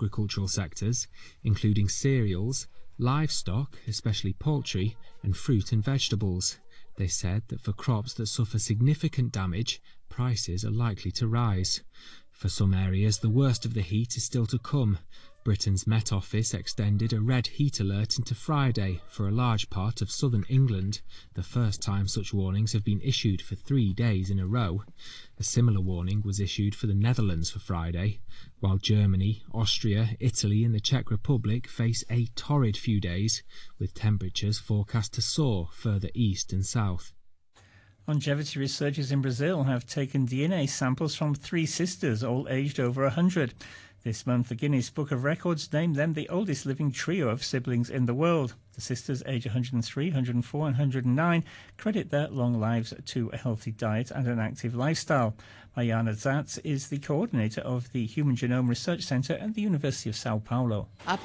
agricultural sectors, including cereals, livestock, especially poultry, and fruit and vegetables. They said that for crops that suffer significant damage, prices are likely to rise. For some areas, the worst of the heat is still to come. Britain's Met Office extended a red heat alert into Friday for a large part of southern England, the first time such warnings have been issued for 3 days in a row. A similar warning was issued for the Netherlands for Friday, while Germany, Austria, Italy and the Czech Republic face a torrid few days, with temperatures forecast to soar further east and south. Longevity researchers in Brazil have taken DNA samples from 3 sisters, all aged over 100. This month, the Guinness Book of Records named them the oldest living trio of siblings in the world. The sisters, aged 103, 104 and 109, credit their long lives to a healthy diet and an active lifestyle. Mariana Zatz is the coordinator of the Human Genome Research Center at the University of Sao Paulo. From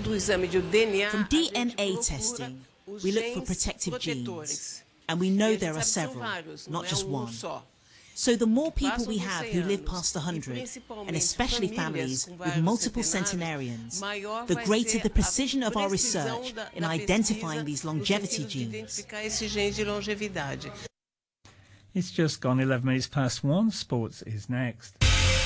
DNA testing, we look for protective genes. And we know there are several, not just one. So the more people we have who live past 100, and especially families with multiple centenarians, the greater the precision of our research in identifying these longevity genes. It's just gone 11 minutes past 1. Sports is next.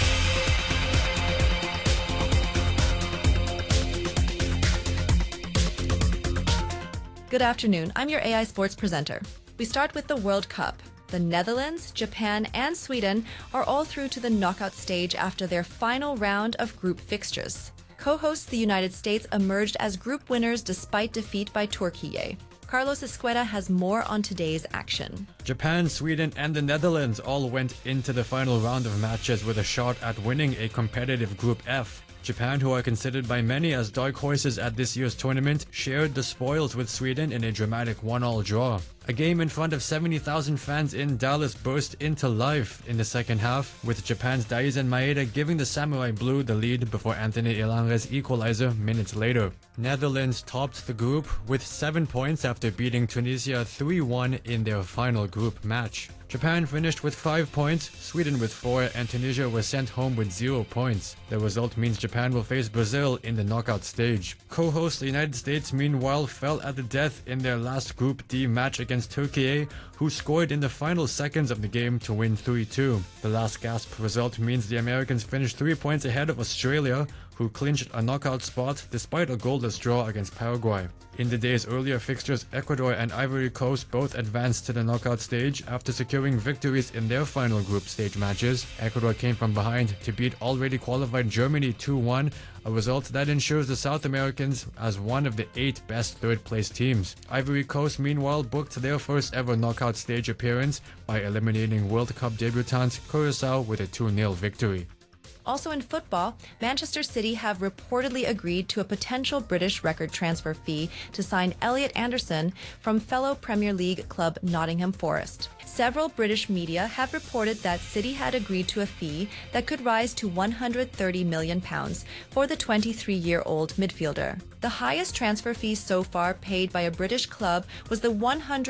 Good afternoon. I'm your AI Sports presenter. We start with the World Cup. The Netherlands, Japan, and Sweden are all through to the knockout stage after their final round of group fixtures. Co-hosts the United States emerged as group winners despite defeat by Turkey. Carlos Escueda has more on today's action. Japan, Sweden, and the Netherlands all went into the final round of matches with a shot at winning a competitive Group F. Japan, who are considered by many as dark horses at this year's tournament, shared the spoils with Sweden in a dramatic 1-1 draw. A game in front of 70,000 fans in Dallas burst into life in the second half, with Japan's Daizen Maeda giving the Samurai Blue the lead before Anthony Elanga's equalizer minutes later. Netherlands topped the group with 7 points after beating Tunisia 3-1 in their final group match. Japan finished with 5 points, Sweden with 4, and Tunisia was sent home with 0 points. The result means Japan will face Brazil in the knockout stage. Co-host the United States, meanwhile, fell at the death in their last Group D match against Turkey, who scored in the final seconds of the game to win 3-2. The last gasp result means the Americans finished 3 points ahead of Australia, who clinched a knockout spot despite a goalless draw against Paraguay. In the day's earlier fixtures, Ecuador and Ivory Coast both advanced to the knockout stage after securing victories in their final group stage matches. Ecuador came from behind to beat already qualified Germany 2-1, a result that ensures the South Americans as one of the 8 best third-place teams. Ivory Coast, meanwhile, booked their first ever knockout stage appearance by eliminating World Cup debutant Curaçao with a 2-0 victory. Also in football, Manchester City have reportedly agreed to a potential British record transfer fee to sign Elliot Anderson from fellow Premier League club Nottingham Forest. Several British media have reported that City had agreed to a fee that could rise to £130 million for the 23-year-old midfielder. The highest transfer fee so far paid by a British club was the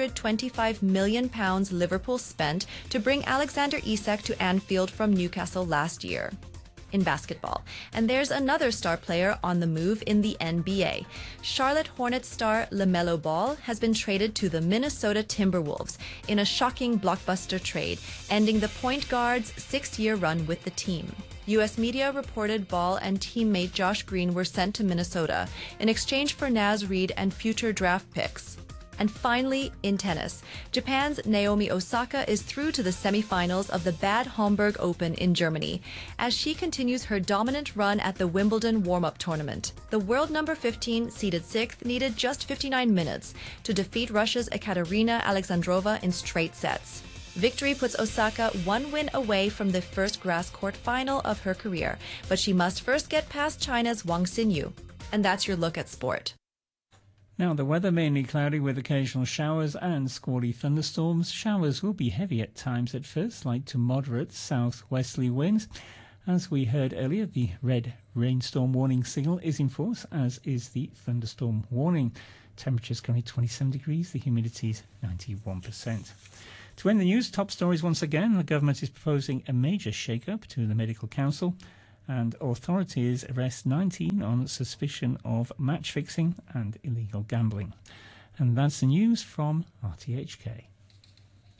£125 million Liverpool spent to bring Alexander Isak to Anfield from Newcastle last year. In basketball, and there's another star player on the move in the NBA. Charlotte Hornets star LaMelo Ball has been traded to the Minnesota Timberwolves in a shocking blockbuster trade, ending the point guard's 6-year run with the team. U.S. media reported Ball and teammate Josh Green were sent to Minnesota in exchange for Naz Reid and future draft picks. And finally, in tennis, Japan's Naomi Osaka is through to the semifinals of the Bad Homburg Open in Germany, as she continues her dominant run at the Wimbledon warm-up tournament. The world number 15, seeded 6th, needed just 59 minutes to defeat Russia's Ekaterina Alexandrova in straight sets. Victory puts Osaka 1 win away from the first grass court final of her career, but she must first get past China's Wang Xinyu. And that's your look at sport. Now, the weather mainly cloudy with occasional showers and squally thunderstorms. Showers will be heavy at times at first, light to moderate southwesterly winds. As we heard earlier, the red rainstorm warning signal is in force, as is the thunderstorm warning. Temperatures currently 27 degrees, the humidity is 91%. To end the news, top stories once again. The government is proposing a major shake-up to the Medical Council, and authorities arrest 19 on suspicion of match fixing and illegal gambling. And that's the news from RTHK.